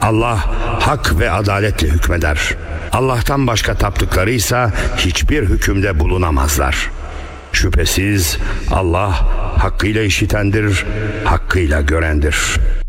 Allah hak ve adaletle hükmeder. Allah'tan başka taptıklarıysa hiçbir hükümde bulunamazlar. Şüphesiz Allah hakkıyla işitendir, hakkıyla görendir.